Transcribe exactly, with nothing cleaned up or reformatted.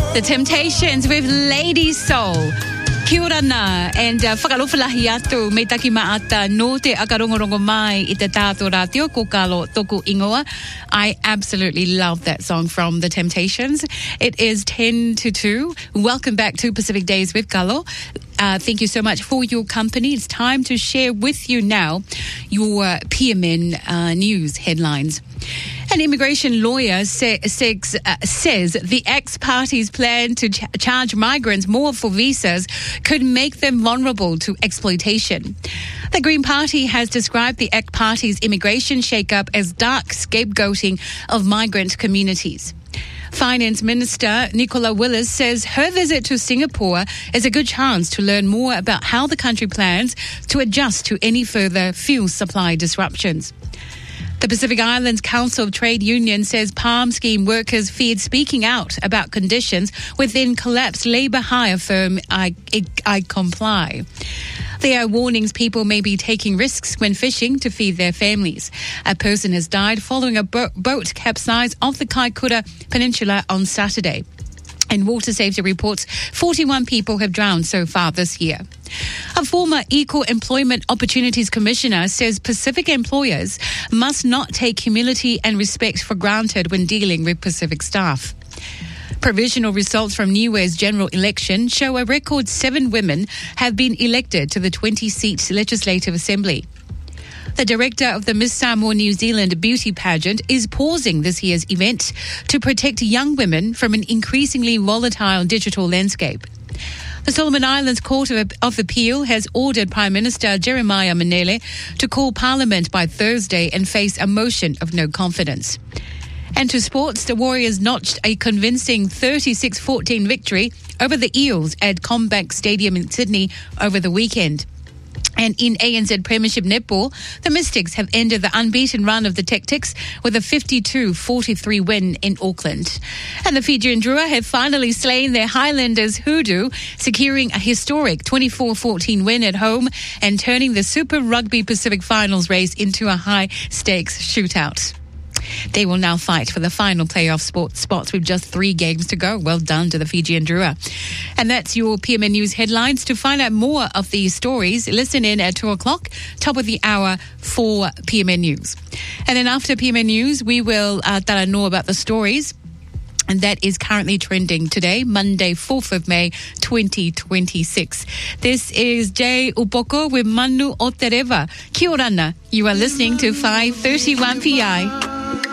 The Temptations with Lady Soul. Kia ora nā, and uh, whakalofalahi atu me taki maata no te akarongorongo mai i te tātou rātio ko Kalo toku ingoa. I absolutely love that song from The Temptations. It is ten to two. Welcome back to Pacific Days with Kalo. Uh, thank you so much for your company. It's time to share with you now your uh, P M N uh, news headlines. An immigration lawyer say, says, uh, says the ex-party's plan to ch- charge migrants more for visas could make them vulnerable to exploitation. The Green Party has described the ex-party's immigration shake-up as dark scapegoating of migrant communities. Finance Minister Nicola Willis says her visit to Singapore is a good chance to learn more about how the country plans to adjust to any further fuel supply disruptions. The Pacific Islands Council of Trade Unions says Palm Scheme workers feared speaking out about conditions within collapsed labour hire firm I, I, I Comply. There are warnings people may be taking risks when fishing to feed their families. A person has died following a bo- boat capsize off the Kaikoura Peninsula on Saturday. And Water Safety reports forty-one people have drowned so far this year. A former Equal Employment Opportunities Commissioner says Pacific employers must not take humility and respect for granted when dealing with Pacific staff. Provisional results from Niue's general election show a record seven women have been elected to the twenty-seat Legislative Assembly. The director of the Miss Samoa New Zealand beauty pageant is pausing this year's event to protect young women from an increasingly volatile digital landscape. The Solomon Islands Court of, of Appeal has ordered Prime Minister Jeremiah Manele to call Parliament by Thursday and face a motion of no confidence. And to sports, the Warriors notched a convincing thirty-six fourteen victory over the Eels at Combank Stadium in Sydney over the weekend. And in A N Z Premiership Netball, the Mystics have ended the unbeaten run of the Tactics with a fifty-two forty-three win in Auckland. And the Fijian Drua have finally slain their Highlanders Hoodoo, securing a historic twenty-four fourteen win at home and turning the Super Rugby Pacific Finals race into a high-stakes shootout. They will now fight for the final playoff spot, spots with just three games to go. Well done to the Fijian Drua. And that's your P M N News headlines. To find out more of these stories, listen in at two o'clock, top of the hour for P M N News. And then after P M N News, we will uh, tell you more about the stories. And that is currently trending today, Monday, fourth of May, twenty twenty-six. This is Jay Upoko with Manu o Te Rewa. Kia ora na. You are listening to five thirty-one P I.